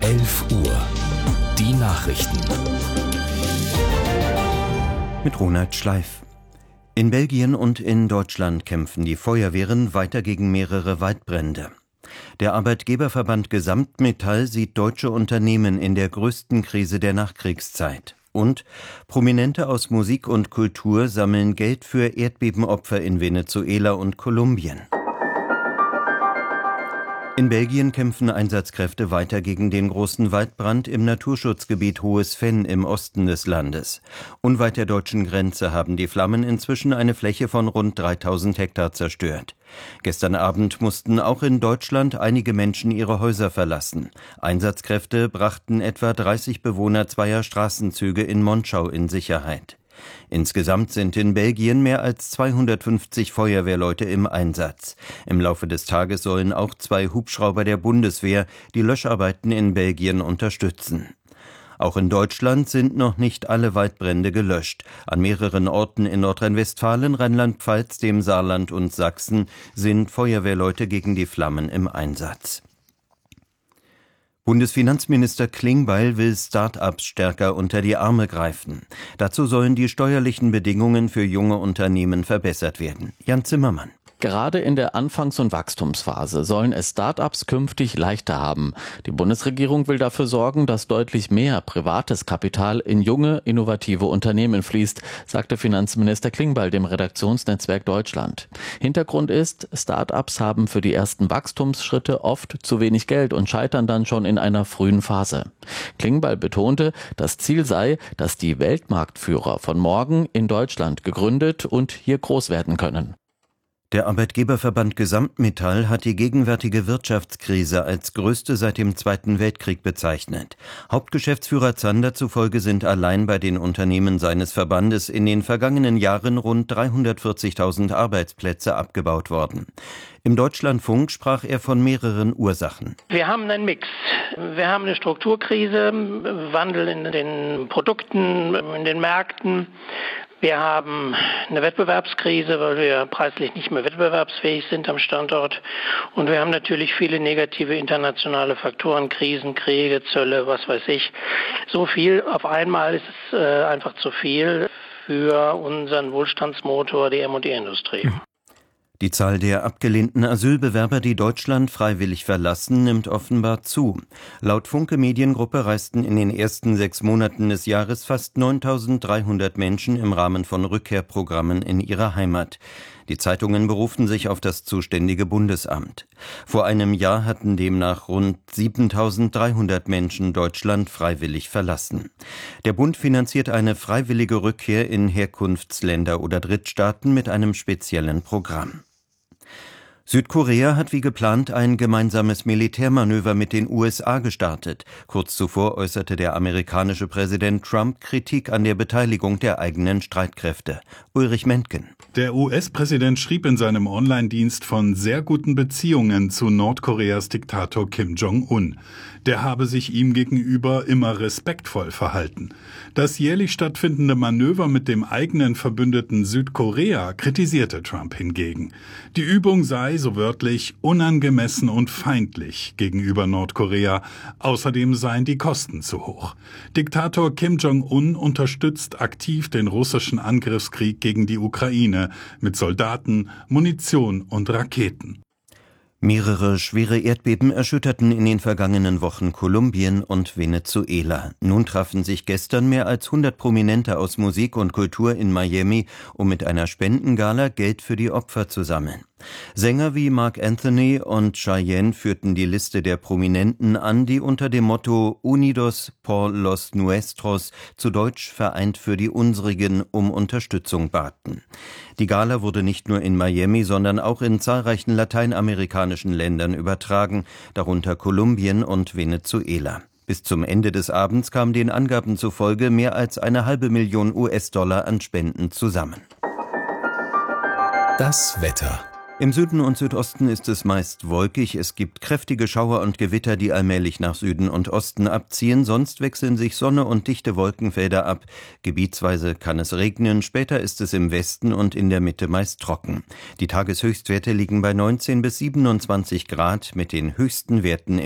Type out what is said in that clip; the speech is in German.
11 Uhr. Die Nachrichten. Mit Ronald Schleif. In Belgien und in Deutschland kämpfen die Feuerwehren weiter gegen mehrere Waldbrände. Der Arbeitgeberverband Gesamtmetall sieht deutsche Unternehmen in der größten Krise der Nachkriegszeit. Und Prominente aus Musik und Kultur sammeln Geld für Erdbebenopfer in Venezuela und Kolumbien. In Belgien kämpfen Einsatzkräfte weiter gegen den großen Waldbrand im Naturschutzgebiet Hohes Venn im Osten des Landes. Unweit der deutschen Grenze haben die Flammen inzwischen eine Fläche von rund 3000 Hektar zerstört. Gestern Abend mussten auch in Deutschland einige Menschen ihre Häuser verlassen. Einsatzkräfte brachten etwa 30 Bewohner zweier Straßenzüge in Monschau in Sicherheit. Insgesamt sind in Belgien mehr als 250 Feuerwehrleute im Einsatz. Im Laufe des Tages sollen auch 2 Hubschrauber der Bundeswehr die Löscharbeiten in Belgien unterstützen. Auch in Deutschland sind noch nicht alle Waldbrände gelöscht. An mehreren Orten in Nordrhein-Westfalen, Rheinland-Pfalz, dem Saarland und Sachsen sind Feuerwehrleute gegen die Flammen im Einsatz. Bundesfinanzminister Klingbeil will Start-ups stärker unter die Arme greifen. Dazu sollen die steuerlichen Bedingungen für junge Unternehmen verbessert werden. Jan Zimmermann. Gerade in der Anfangs- und Wachstumsphase sollen es Start-ups künftig leichter haben. Die Bundesregierung will dafür sorgen, dass deutlich mehr privates Kapital in junge, innovative Unternehmen fließt, sagte Finanzminister Klingbeil dem Redaktionsnetzwerk Deutschland. Hintergrund ist, Start-ups haben für die ersten Wachstumsschritte oft zu wenig Geld und scheitern dann schon in einer frühen Phase. Klingbeil betonte, das Ziel sei, dass die Weltmarktführer von morgen in Deutschland gegründet und hier groß werden können. Der Arbeitgeberverband Gesamtmetall hat die gegenwärtige Wirtschaftskrise als größte seit dem Zweiten Weltkrieg bezeichnet. Hauptgeschäftsführer Zander zufolge sind allein bei den Unternehmen seines Verbandes in den vergangenen Jahren rund 340.000 Arbeitsplätze abgebaut worden. Im Deutschlandfunk sprach er von mehreren Ursachen. Wir haben einen Mix. Wir haben eine Strukturkrise, Wandel in den Produkten, in den Märkten. Wir haben eine Wettbewerbskrise, weil wir preislich nicht mehr wettbewerbsfähig sind am Standort. Und wir haben natürlich viele negative internationale Faktoren, Krisen, Kriege, Zölle, was weiß ich. So viel auf einmal ist es einfach zu viel für unseren Wohlstandsmotor, die M&E-Industrie. Die Zahl der abgelehnten Asylbewerber, die Deutschland freiwillig verlassen, nimmt offenbar zu. Laut Funke Mediengruppe reisten in den ersten 6 Monaten des Jahres fast 9.300 Menschen im Rahmen von Rückkehrprogrammen in ihre Heimat. Die Zeitungen berufen sich auf das zuständige Bundesamt. Vor einem Jahr hatten demnach rund 7.300 Menschen Deutschland freiwillig verlassen. Der Bund finanziert eine freiwillige Rückkehr in Herkunftsländer oder Drittstaaten mit einem speziellen Programm. Südkorea hat wie geplant ein gemeinsames Militärmanöver mit den USA gestartet. Kurz zuvor äußerte der amerikanische Präsident Trump Kritik an der Beteiligung der eigenen Streitkräfte. Ulrich Mentgen. Der US-Präsident schrieb in seinem Online-Dienst von sehr guten Beziehungen zu Nordkoreas Diktator Kim Jong-un. Der habe sich ihm gegenüber immer respektvoll verhalten. Das jährlich stattfindende Manöver mit dem eigenen Verbündeten Südkorea kritisierte Trump hingegen. Die Übung sei, so wörtlich, unangemessen und feindlich gegenüber Nordkorea. Außerdem seien die Kosten zu hoch. Diktator Kim Jong-un unterstützt aktiv den russischen Angriffskrieg gegen die Ukraine mit Soldaten, Munition und Raketen. Mehrere schwere Erdbeben erschütterten in den vergangenen Wochen Kolumbien und Venezuela. Nun trafen sich gestern mehr als 100 Prominente aus Musik und Kultur in Miami, um mit einer Spendengala Geld für die Opfer zu sammeln. Sänger wie Marc Anthony und Chayanne führten die Liste der Prominenten an, die unter dem Motto Unidos por los Nuestros, zu Deutsch vereint für die Unsrigen, um Unterstützung baten. Die Gala wurde nicht nur in Miami, sondern auch in zahlreichen lateinamerikanischen Ländern übertragen, darunter Kolumbien und Venezuela. Bis zum Ende des Abends kamen den Angaben zufolge mehr als 500.000 US-Dollar an Spenden zusammen. Das Wetter. Im Süden und Südosten ist es meist wolkig, es gibt kräftige Schauer und Gewitter, die allmählich nach Süden und Osten abziehen, sonst wechseln sich Sonne und dichte Wolkenfelder ab. Gebietsweise kann es regnen, später ist es im Westen und in der Mitte meist trocken. Die Tageshöchstwerte liegen bei 19 bis 27 Grad mit den höchsten Werten